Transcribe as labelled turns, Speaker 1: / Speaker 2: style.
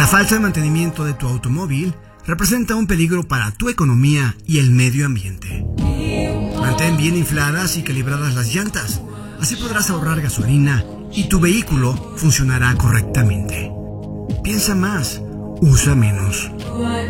Speaker 1: La falta de mantenimiento de tu automóvil representa un peligro para tu economía y el medio ambiente. Mantén bien infladas y calibradas las llantas. Así podrás ahorrar gasolina y tu vehículo funcionará correctamente. Piensa más, usa menos.